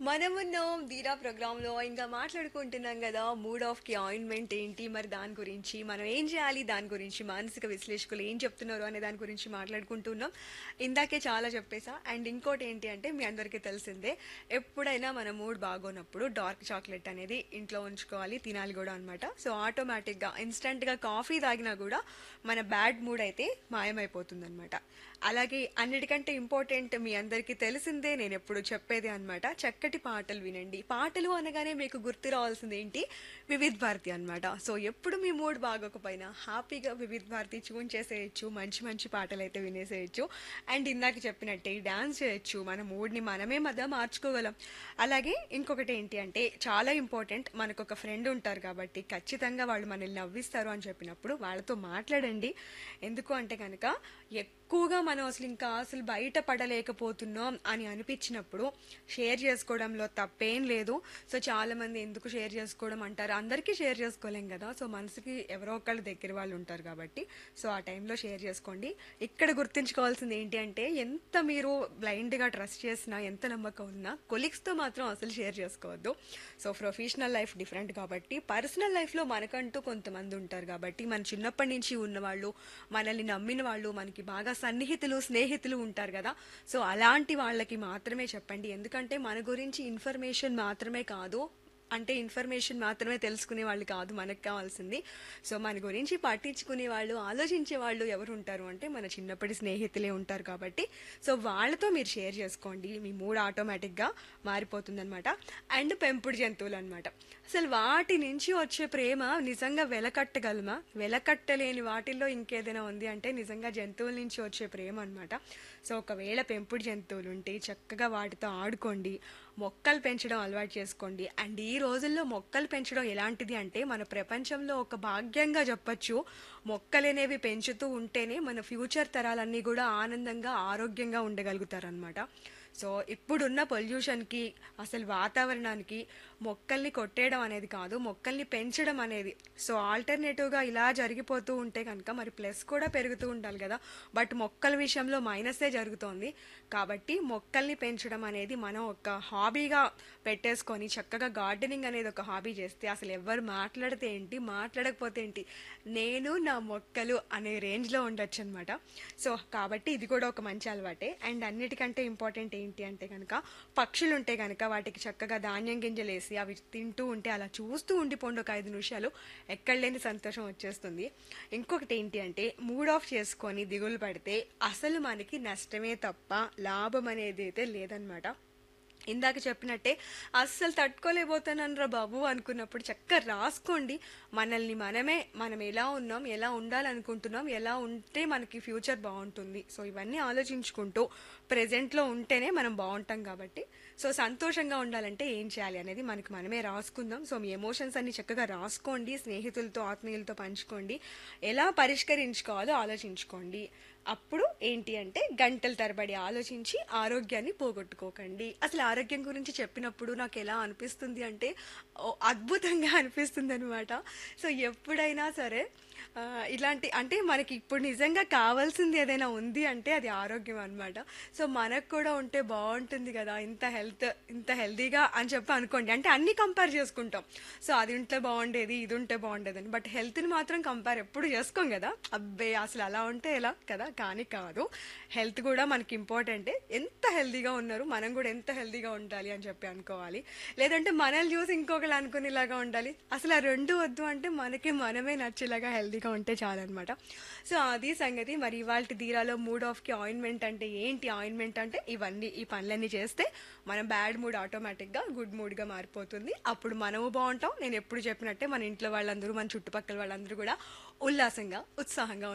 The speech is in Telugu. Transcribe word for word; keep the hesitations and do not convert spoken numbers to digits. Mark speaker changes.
Speaker 1: మనమున్నాం ధీరా ప్రోగ్రాంలో ఇంకా మాట్లాడుకుంటున్నాం కదా మూడ్ ఆఫ్ కి ఆయింట్మెంట్ ఏంటి మరి దాని గురించి మనం ఏం చేయాలి దాని గురించి మానసిక విశ్లేషకులు ఏం చెప్తున్నారు అనే దాని గురించి మాట్లాడుకుంటున్నాం. ఇందాకే చాలా చెప్పేసా. అండ్ ఇంకోటి ఏంటి అంటే మీ అందరికీ తెలిసిందే, ఎప్పుడైనా మన మూడ్ బాగోనప్పుడు డార్క్ చాక్లెట్ అనేది ఇంట్లో ఉంచుకోవాలి, తినాలి కూడా అనమాట. సో ఆటోమేటిక్గా ఇన్స్టెంట్గా కాఫీ తాగినా కూడా మన బ్యాడ్ మూడ్ అయితే మాయమైపోతుంది అనమాట. అలాగే అన్నిటికంటే ఇంపార్టెంట్ మీ అందరికీ తెలిసిందే, నేను ఎప్పుడు చెప్పేది అన్నమాట, చక్కటి పాటలు వినండి. పాటలు అనగానే మీకు గుర్తు రావాల్సింది ఏంటి? వివిధ్ భారతి అన్నమాట. సో ఎప్పుడు మీ మూడ్ బాగోకపోయినా హ్యాపీగా వివిధ్ భారతి ట్యూన్ చేసేయచ్చు, మంచి మంచి పాటలు అయితే వినేసేయచ్చు. అండ్ ఇందాక చెప్పినట్టే డాన్స్ చేయొచ్చు, మన మూడ్ని మనమే మధ్య మార్చుకోగలం. అలాగే ఇంకొకటి ఏంటి అంటే చాలా ఇంపార్టెంట్, మనకు ఒక ఫ్రెండ్ ఉంటారు కాబట్టి ఖచ్చితంగా వాళ్ళు మనల్ని నవ్విస్తారు అని చెప్పినప్పుడు వాళ్ళతో మాట్లాడండి. ఎందుకు అంటే కనుక ఎక్కువగా మనం అసలు ఇంకా అసలు బయట పడలేకపోతున్నాం అని అనిపించినప్పుడు షేర్ చేసుకోవడంలో తప్పేం లేదు. సో చాలా మంది ఎందుకు షేర్ చేసుకోవడం అంటారు, అందరికీ షేర్ చేసుకోలేం కదా. సో మనసుకి ఎవరో ఒకళ్ళు దగ్గర వాళ్ళు ఉంటారు కాబట్టి సో ఆ టైంలో షేర్ చేసుకోండి. ఇక్కడ గుర్తుంచుకోవాల్సింది ఏంటి అంటే ఎంత మీరు బ్లైండ్గా ట్రస్ట్ చేసినా ఎంత నమ్మకం ఉన్నా కొలీగ్స్తో మాత్రం అసలు షేర్ చేసుకోవద్దు. సో ప్రొఫెషనల్ లైఫ్ డిఫరెంట్ కాబట్టి పర్సనల్ లైఫ్లో మనకంటూ కొంతమంది ఉంటారు కాబట్టి మన చిన్నప్పటి నుంచి ఉన్నవాళ్ళు, మనల్ని నమ్మిన వాళ్ళు, మనకి బాగా సన్నిహితులు స్నేహితులు ఉంటారు కదా. సో అలాంటి వాళ్ళకి మాత్రమే చెప్పండి. ఎందుకంటే మన గురించి ఇన్ఫర్మేషన్ మాత్రమే కాదు, అంటే ఇన్ఫర్మేషన్ మాత్రమే తెలుసుకునే వాళ్ళు కాదు మనకు కావాల్సింది. సో మన గురించి పట్టించుకునే వాళ్ళు, ఆలోచించే వాళ్ళు ఎవరు ఉంటారు అంటే మన చిన్నప్పటి స్నేహితులే ఉంటారు కాబట్టి సో వాళ్ళతో మీరు షేర్ చేసుకోండి, మీ మూడ్ ఆటోమేటిక్గా మారిపోతుందన్నమాట. అండ్ పెంపుడు జంతువులు అనమాట, అసలు వాటి నుంచి వచ్చే ప్రేమ నిజంగా వెలకట్టగలమా? వెలకట్టలేని వాటిల్లో ఇంకేదైనా ఉంది అంటే నిజంగా జంతువుల నుంచి వచ్చే ప్రేమ అనమాట. సో ఒకవేళ పెంపుడు జంతువులు ఉంటే చక్కగా వాటితో ఆడుకోండి, మొక్కలు పెంచడం అలవాటు చేసుకోండి. అండ్ ఈ రోజుల్లో మొక్కలు పెంచడం ఎలాంటిది అంటే మన ప్రపంచంలో ఒక భాగ్యంగా చెప్పచ్చు. మొక్కలనేవి పెంచుతూ ఉంటేనే మన ఫ్యూచర్ తరాలన్నీ కూడా ఆనందంగా ఆరోగ్యంగా ఉండగలుగుతారనమాట. సో ఇప్పుడున్న పొల్యూషన్కి అసలు వాతావరణానికి మొక్కల్ని కొట్టేయడం అనేది కాదు, మొక్కల్ని పెంచడం అనేది. సో ఆల్టర్నేటివ్గా ఇలా జరిగిపోతూ ఉంటే కనుక మరి ప్లస్ కూడా పెరుగుతూ ఉండాలి కదా. బట్ మొక్కల విషయంలో మైనసే జరుగుతోంది. కాబట్టి మొక్కల్ని పెంచడం అనేది మనం ఒక హాబీగా పెట్టేసుకొని చక్కగా గార్డెనింగ్ అనేది ఒక హాబీ చేస్తే అసలు ఎవరు మాట్లాడితే ఏంటి మాట్లాడకపోతే ఏంటి, నేను నా మొక్కలు అనే రేంజ్లో ఉండొచ్చు అనమాట. సో కాబట్టి ఇది కూడా ఒక మంచి అలవాటే. అండ్ అన్నిటికంటే ఇంపార్టెంట్ ఏంటి అంటే కనుక పక్షులు ఉంటే కనుక వాటికి చక్కగా ధాన్యం గింజలు వేసి అవి తింటూ ఉంటే అలా చూస్తూ ఉండిపోండి ఒక ఐదు నిమిషాలు, ఎక్కడ లేని సంతోషం వచ్చేస్తుంది. ఇంకొకటి ఏంటి అంటే మూడ్ ఆఫ్ చేసుకొని దిగులు పడితే అసలు మనకి నష్టమే తప్ప లాభం అనేది అయితే లేదనమాట. ఇందాక చెప్పినట్టే అస్సలు తట్టుకోలేకపోతానరా బాబు అనుకున్నప్పుడు చక్కగా రాసుకోండి, మనల్ని మనమే మనం ఎలా ఉన్నాం, ఎలా ఉండాలనుకుంటున్నాం, ఎలా ఉంటే మనకి ఫ్యూచర్ బాగుంటుంది. సో ఇవన్నీ ఆలోచించుకుంటూ ప్రజెంట్లో ఉంటేనే మనం బాగుంటాం కాబట్టి సో సంతోషంగా ఉండాలంటే ఏం చేయాలి అనేది మనకి మనమే రాసుకుందాం. సో మీ ఎమోషన్స్ అన్ని చక్కగా రాసుకోండి, స్నేహితులతో ఆత్మీయులతో పంచుకోండి, ఎలా పరిష్కరించుకోవాలో ఆలోచించుకోండి. అప్పుడు ఏంటి అంటే గంటల తరబడి ఆలోచించి ఆరోగ్యాన్ని పోగొట్టుకోకండి. అసలు ఆరోగ్యం గురించి చెప్పినప్పుడు నాకు ఎలా అనిపిస్తుంది అంటే ఓ అద్భుతంగా అనిపిస్తుంది అనమాట. సో ఎప్పుడైనా సరే ఆ, ఇలాంటి అంటే మనకి ఇప్పుడు నిజంగా కావాల్సింది ఏదైనా ఉంది అంటే అది ఆరోగ్యం అనమాట. సో మనకు కూడా ఉంటే బాగుంటుంది కదా, ఇంత హెల్త్ ఇంత హెల్తీగా అని చెప్పి అనుకోండి. అంటే అన్ని కంపేర్ చేసుకుంటాం, సో అది ఉంటే బాగుండేది ఇది ఉంటే బాగుండేది అని. బట్ హెల్త్ని మాత్రం కంపేర్ ఎప్పుడు చేసుకోం కదా. అబ్బే అసలు అలా ఉంటే ఎలా కదా, కానీ కాదు, హెల్త్ కూడా మనకి ఇంపార్టెంటే. ఎంత హెల్తీగా ఉన్నారు మనం కూడా ఎంత హెల్తీగా ఉండాలి అని చెప్పి అనుకోవాలి. లేదంటే మనల్ని చూసి ఇంకొకరు అనుకునేలాగా ఉండాలి. అసలు ఆ రెండు వద్దు, అంటే మనకి మనమే నచ్చేలాగా హెల్తీగా ఉంటే చాలన్నమాట. సో అది సంగతి. మరి ఇవాళ ధీరాలో మూడ్ ఆఫ్కి ఆయింట్మెంట్ అంటే ఏంటి, ఆయింట్మెంట్ అంటే ఇవన్నీ ఈ పనులన్నీ చేస్తే మన బ్యాడ్ మూడ్ ఆటోమేటిక్గా గుడ్ మూడ్గా మారిపోతుంది. అప్పుడు మనము బాగుంటాం. నేను ఎప్పుడు చెప్పినట్టే మన ఇంట్లో వాళ్ళందరూ మన చుట్టుపక్కల వాళ్ళందరూ కూడా ఉల్లాసంగా ఉత్సాహంగా